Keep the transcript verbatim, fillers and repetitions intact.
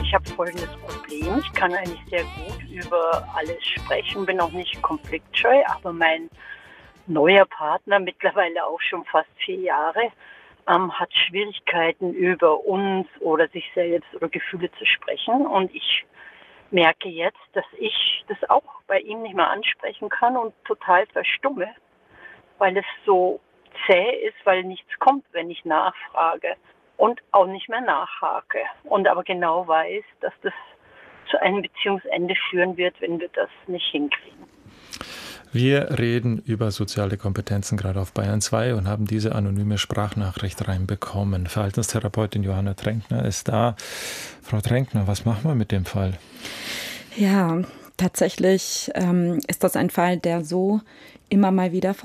Ich habe folgendes Problem. Ich kann eigentlich sehr gut über alles sprechen, bin auch nicht konfliktscheu, aber mein neuer Partner, mittlerweile auch schon fast vier Jahre, ähm, hat Schwierigkeiten über uns oder sich selbst oder Gefühle zu sprechen. Und ich merke jetzt, dass ich das auch bei ihm nicht mehr ansprechen kann und total verstumme, weil es so zäh ist, weil nichts kommt, wenn ich nachfrage und auch nicht mehr nachhake. Und aber genau weiß, dass das zu einem Beziehungsende führen wird, wenn wir das nicht hinkriegen. Wir reden über soziale Kompetenzen gerade auf Bayern zwei und haben diese anonyme Sprachnachricht reinbekommen. Verhaltenstherapeutin Johanna Tränkner ist da. Frau Tränkner, was machen wir mit dem Fall? Ja, tatsächlich ähm, ist das ein Fall, der so immer mal wieder